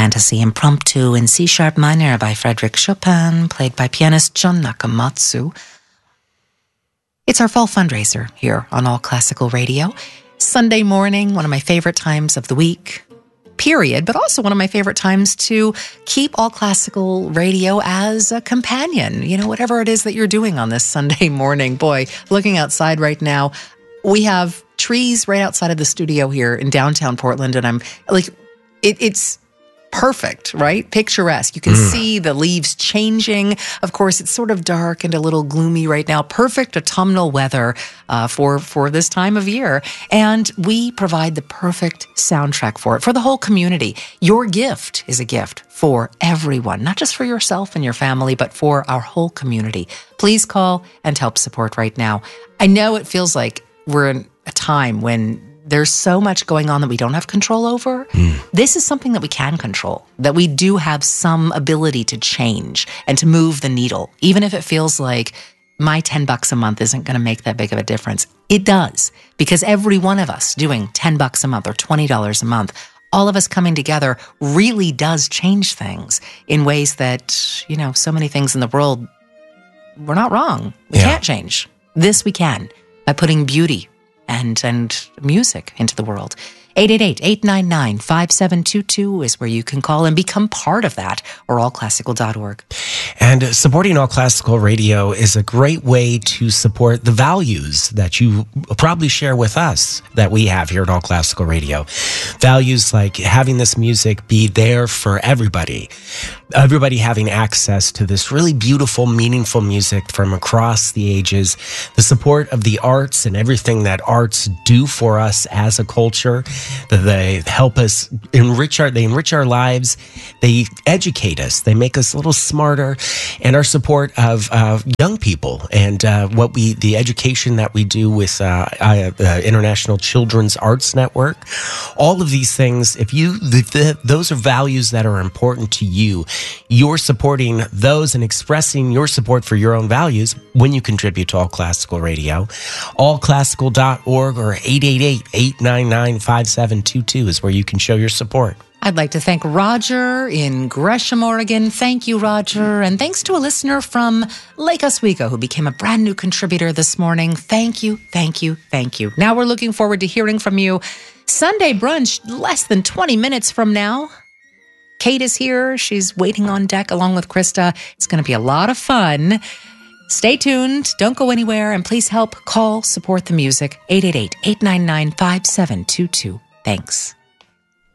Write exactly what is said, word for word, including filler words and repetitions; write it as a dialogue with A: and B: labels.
A: Fantasy Impromptu in C-sharp minor by Frédéric Chopin, played by pianist Jun Nakamatsu. It's our fall fundraiser here on All Classical Radio. Sunday morning, one of my favorite times of the week, period, but also one of my favorite times to keep All Classical Radio as a companion. You know, whatever it is that you're doing on this Sunday morning. Boy, looking outside right now, we have trees right outside of the studio here in downtown Portland, and I'm like, it, it's perfect, right? Picturesque. You can mm. see the leaves changing. Of course, it's sort of dark and a little gloomy right now. Perfect autumnal weather uh, for, for this time of year. And we provide the perfect soundtrack for it, for the whole community. Your gift is a gift for everyone, not just for yourself and your family, but for our whole community. Please call and help support right now. I know it feels like we're in a time when there's so much going on that we don't have control over. Mm. This is something that we can control, that we do have some ability to change and to move the needle. Even if it feels like my ten bucks a month isn't going to make that big of a difference. It does, because every one of us doing ten bucks a month or twenty dollars a month, all of us coming together really does change things in ways that, you know, so many things in the world, we're not wrong. We yeah. can't change. This we can, by putting beauty and and music into the world. eight eight eight, eight nine nine, five seven two two is where you can call and become part of that, or all classical dot org.
B: And supporting All Classical Radio is a great way to support the values that you probably share with us that we have here at All Classical Radio. Values like having this music be there for everybody. Everybody having access to this really beautiful, meaningful music from across the ages. The support of the arts and everything that arts do for us as a culture. That they help us enrich our, they enrich our lives. They educate us. They make us a little smarter. And our support of uh, young people and uh, what we, the education that we do with uh, uh, the International Children's Arts Network. All of these things, if you, the, the, those are values that are important to you. You're supporting those and expressing your support for your own values when you contribute to All Classical Radio. all classical dot org or eight eight eight, eight nine nine, five seven two two is where you can show your support.
A: I'd like to thank Roger in Gresham, Oregon. Thank you, Roger. And thanks to a listener from Lake Oswego who became a brand new contributor this morning. Thank you, thank you, thank you. Now we're looking forward to hearing from you. Sunday brunch, less than twenty minutes from now. Kate is here. She's waiting on deck along with Krista. It's going to be a lot of fun. Stay tuned. Don't go anywhere. And please help call, support the music. eight eight eight, eight nine nine, five seven two two. Thanks.